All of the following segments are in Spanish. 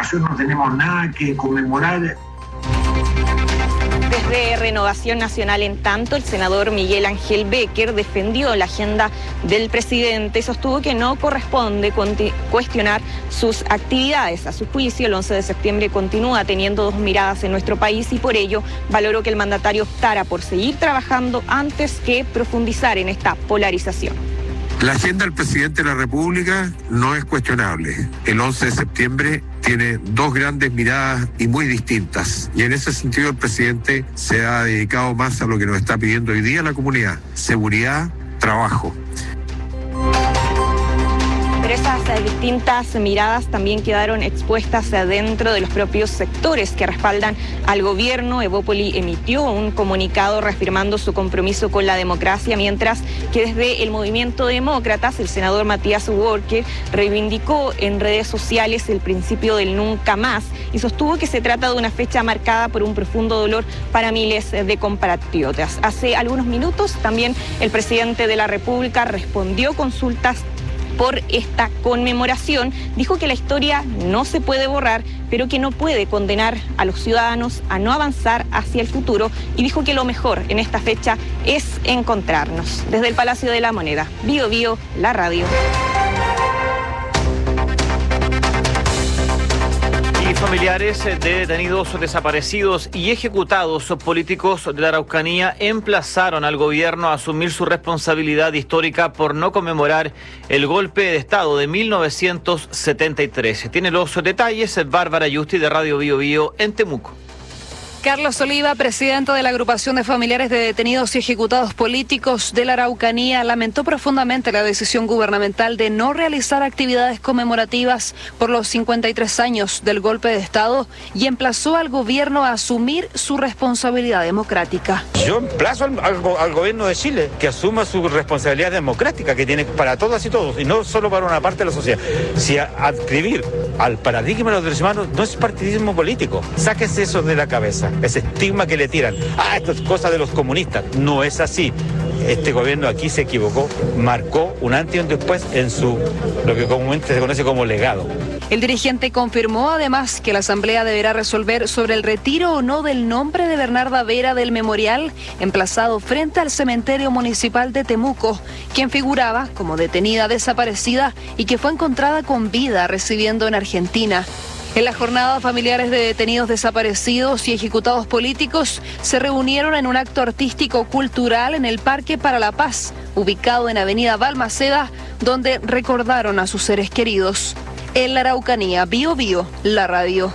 ocasión no tenemos nada que conmemorar. Desde Renovación Nacional, en tanto, el senador Miguel Ángel Becker defendió la agenda del presidente y sostuvo que no corresponde cuestionar sus actividades. A su juicio, el 11 de septiembre continúa teniendo dos miradas en nuestro país y por ello valoró que el mandatario optara por seguir trabajando antes que profundizar en esta polarización. La agenda del presidente de la República no es cuestionable. El 11 de septiembre tiene dos grandes miradas y muy distintas. Y en ese sentido el presidente se ha dedicado más a lo que nos está pidiendo hoy día la comunidad: seguridad, trabajo. Pero esas distintas miradas también quedaron expuestas dentro de los propios sectores que respaldan al gobierno. Evópoli emitió un comunicado reafirmando su compromiso con la democracia, mientras que desde el Movimiento Demócratas, el senador Matías Walker reivindicó en redes sociales el principio del nunca más y sostuvo que se trata de una fecha marcada por un profundo dolor para miles de compatriotas. Hace algunos minutos también el presidente de la República respondió consultas por esta conmemoración. Dijo que la historia no se puede borrar, pero que no puede condenar a los ciudadanos a no avanzar hacia el futuro, y dijo que lo mejor en esta fecha es encontrarnos. Desde el Palacio de la Moneda, Bío Bío, la radio. Y familiares de detenidos, desaparecidos y ejecutados políticos de la Araucanía emplazaron al gobierno a asumir su responsabilidad histórica por no conmemorar el golpe de Estado de 1973. Tiene los detalles Bárbara Yusti de Radio Bío Bío en Temuco. Carlos Oliva, presidente de la agrupación de familiares de detenidos y ejecutados políticos de la Araucanía, lamentó profundamente la decisión gubernamental de no realizar actividades conmemorativas por los 53 años del golpe de Estado y emplazó al gobierno a asumir su responsabilidad democrática. Yo emplazo al gobierno de Chile que asuma su responsabilidad democrática que tiene para todas y todos, y no solo para una parte de la sociedad. Si adscribir al paradigma de los derechos humanos no es partidismo político, sáquese eso de la cabeza. Ese estigma que le tiran, esto es cosa de los comunistas, no es así. Este gobierno aquí se equivocó, marcó un antes y un después en lo que comúnmente se conoce como legado. El dirigente confirmó además que la Asamblea deberá resolver sobre el retiro o no del nombre de Bernarda Vera del memorial emplazado frente al cementerio municipal de Temuco, quien figuraba como detenida desaparecida y que fue encontrada con vida residiendo en Argentina. En la jornada, familiares de detenidos desaparecidos y ejecutados políticos se reunieron en un acto artístico-cultural en el Parque para la Paz, ubicado en Avenida Balmaceda, donde recordaron a sus seres queridos. En la Araucanía, Bío Bío, la radio.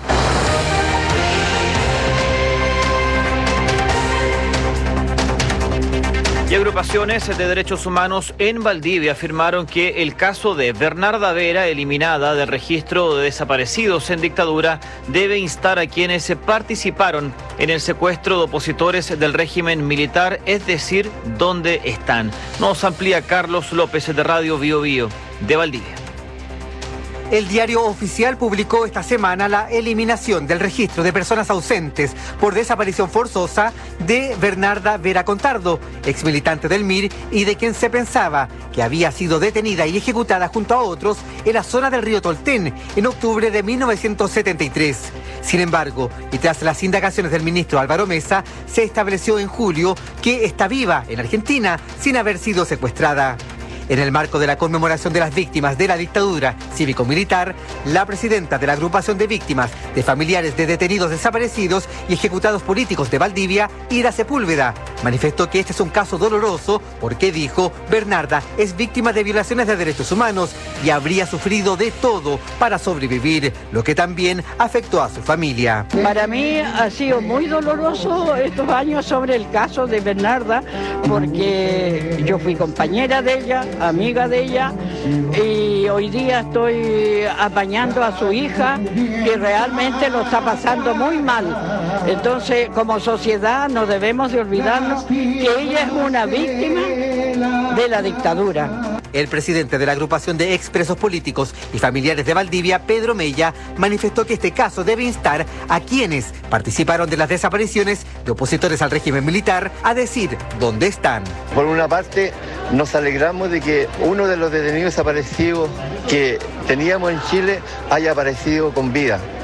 Y agrupaciones de derechos humanos en Valdivia afirmaron que el caso de Bernarda Vera, eliminada del registro de desaparecidos en dictadura, debe instar a quienes participaron en el secuestro de opositores del régimen militar, es decir, dónde están. Nos amplía Carlos López de Radio Bío Bío de Valdivia. El diario oficial publicó esta semana la eliminación del registro de personas ausentes por desaparición forzosa de Bernarda Vera Contardo, ex militante del MIR y de quien se pensaba que había sido detenida y ejecutada junto a otros en la zona del río Tolten en octubre de 1973. Sin embargo, y tras las indagaciones del ministro Álvaro Mesa, se estableció en julio que está viva en Argentina sin haber sido secuestrada. En el marco de la conmemoración de las víctimas de la dictadura cívico-militar, la presidenta de la agrupación de víctimas de familiares de detenidos desaparecidos y ejecutados políticos de Valdivia, Ira Sepúlveda, manifestó que este es un caso doloroso porque, dijo, Bernarda es víctima de violaciones de derechos humanos y habría sufrido de todo para sobrevivir, lo que también afectó a su familia. Para mí ha sido muy doloroso estos años sobre el caso de Bernarda, porque yo fui compañera de ella, amiga de ella, y hoy día estoy apañando a su hija que realmente lo está pasando muy mal. Entonces, como sociedad no debemos de olvidarnos que ella es una víctima de la dictadura. El presidente de la agrupación de expresos políticos y familiares de Valdivia, Pedro Mella, manifestó que este caso debe instar a quienes participaron de las desapariciones de opositores al régimen militar a decir dónde están. Por una parte, nos alegramos de que uno de los detenidos desaparecidos que teníamos en Chile haya aparecido con vida.